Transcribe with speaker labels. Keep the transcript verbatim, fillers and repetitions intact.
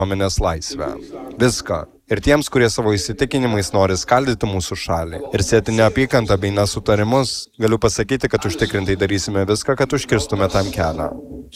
Speaker 1: nuomonės laisvę. Viską. Ir tiems, kurie savo įsitikinimais nori skaldyti mūsų šalį ir sėti neapykantą bei nesutarimus, galiu pasakyti, kad užtikrintai darysime viską, kad užkirstume tam kelią.